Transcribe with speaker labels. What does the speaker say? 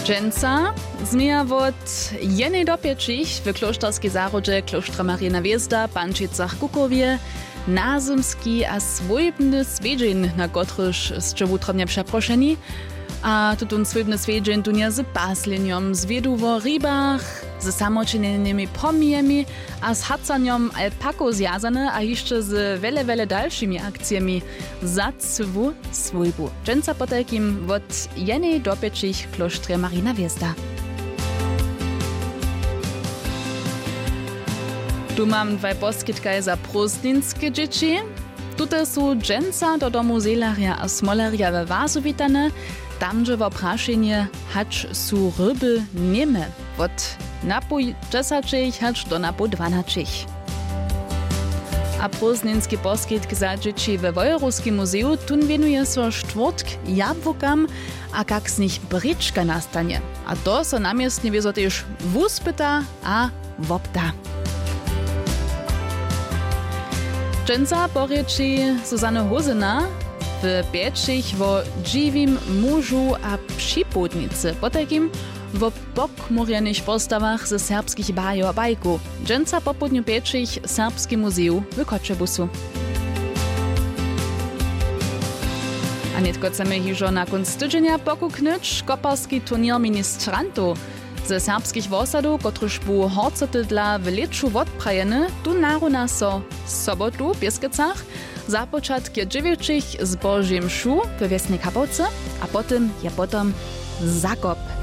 Speaker 1: Dżęca zmija wot jenej do pieczich w klosztorskiej zarodzie Kloštra Marina Hviezda, Pančicach Kukowie, nazymski a swojbny swiedźeń, na kotryż z wutrobnie przeproszeni, a tutun swojbny swiedźeń tunia z pasleniom, z wiedu o rybach, z samoczynnymi pomijami, a z hacaniom alpako zjazane, a jeszcze z wiele dalszymi akcjami za cwu swojbu. Dżęca potelkim wot jenej do pieczich Kloštra Marina Hviezda. Tu mam dwaj poskitkaj za prostninskie dzieci. Tutaj są dżęca do domu zelaria a smolaria we Wazu witane. Tamże wo praszenie hacz su ryby nieme. Od napój 10 hacz do napój 12. A prostninski poskitk za dzieci we Wojerowskim muzeum tun wienuje so czwartk jabłkam, a kak z nich bryczka nastanie. A to so namiestnie wiezo też wuspyta a wopta. Dżęca porječi Zuzanne Hozyna w pieczich wo dziwim mużu a připutnicy, potakim wo pokmurjenych postawach ze serbskich bajo a bajku. Dżęca popudniu pieczich Serbskie muzeum w Kotzebusu. A netko chcemy hižo na konc tydzienia pokuknyć koparski turnier ministrantów ze serbskich wosadów, kotryż bu horcoty dla w leczu odprajeny, tu naruna so sobotu w Bieskicach, za początkie 9 z Bożym Szu we Wiesnej Kapowce, a potem je zakop.